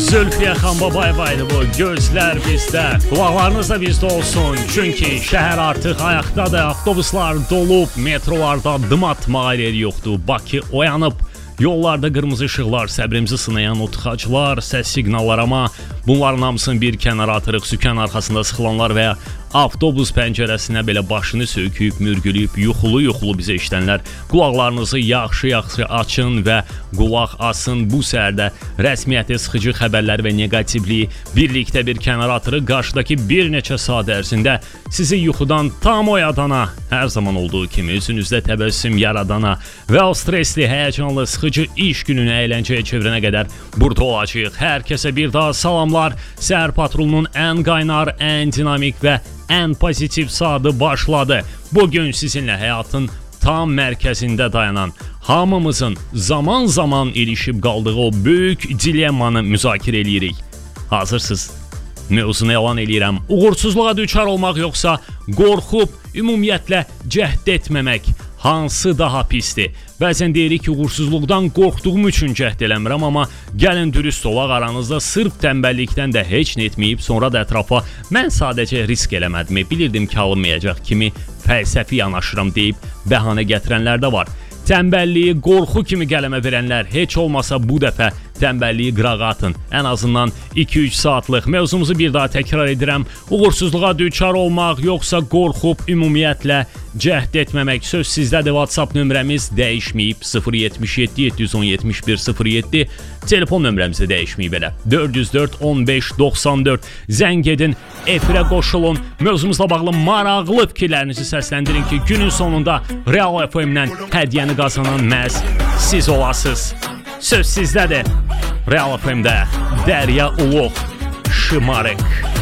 Zülfiyə xan Babayevaydı bu. Gözlər bizdə, qulaqlarınız da bizdə olsun. Çünki şəhər artıq ayaqdadır. Avtobuslar dolub, metrolarda dım atmağa yer yoxdur. Bakı oyanıb. Yollarda qırmızı işıqlar, səbrimizi sınayan o tıxaclar, səs siqnallar, amma bunların hamısını bir kənara atırıq. Sükan arxasında sıxılanlar və ya avtobus pəncərəsinə belə başını söküyüb, mürgülüyüb, yuxulu bizə işlənlər. Qulaqlarınızı yaxşı açın və qulaq asın. Bu səhərdə rəsmiyyəti, sıxıcı xəbərlər və negativliyi birlikdə bir kənara atırıq. Qarşıdakı bir neçə saat ərzində sizi yuxudan tam oyadana, hər zaman olduğu kimi üzünüzdə təbəssüm yaradana və o stresli, həyəcanlı, sıxıcı iş gününü əyləncəyə çevirənə qədər burada olacağıq. Hər kəsə bir daha salamlar. Səhər patrolunun ən qaynar, ən dinamik və ən pozitiv saatı başladı. Bugün sizinlə həyatın tam mərkəzində dayanan, hamımızın zaman ilişib qaldığı o böyük dilemmanı müzakirə edirik. Hazırsınız? Mövzunu elan eləyirəm. Uğursuzluğa düçar olmaq yoxsa qorxub ümumiyyətlə cəhd etməmək hansı daha pisdir? Bəzən deyirik ki, uğursuzluqdan qorxduğum üçün cəhd eləmirəm, amma gəlin dürüst olaq, aranızda sırf tənbəllikdən də heç nə etməyib, sonra da ətrafa mən sadəcə risk eləmədim, bilirdim ki, alınmayacaq kimi fəlsəfi yanaşıram deyib bəhanə gətirənlər də var. Tənbəlliyi qorxu kimi qələmə verənlər heç olmasa bu dəfə tənbəlliyi qırağa atın. Ən azından 2-3 saatlıq. Mövzumuzu bir daha təkrar edirəm. Uğursuzluğa düçar olmaq yoxsa qorxub ümumiyyətlə cəhd etməmək. Söz sizdədir. WhatsApp nömrəmiz dəyişməyib. 077 717 7107. Telefon nömrəmiz də dəyişməyib elə. 404 15 94. Zəng edin, efirə qoşulun. Mövzumuzla bağlı maraqlı fikirlərinizi səsləndirin ki, günün sonunda Real FM-dən hədiyyəni qazanan məhz siz olasınız. Söz sizdədir. Real FM-də Dərya Uluq, Şımarıq.